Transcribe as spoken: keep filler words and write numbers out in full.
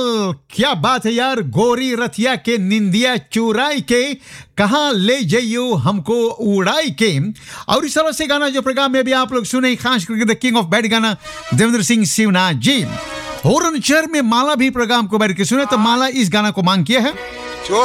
क्या बात है यार, गोरी रथिया के निंदिया चुराई के, कहाँ ले जाइयो हमको उड़ाई के। और इस तरह से गाना जो प्रोग्राम में भी आप लोग सुने, खास करके द किंग ऑफ बैड गाना देवेंद्र सिंह शिवनाथ जी। होरनचर में माला भी प्रोग्राम को बैठ के सुने, तो माला इस गाना को मांग किया है।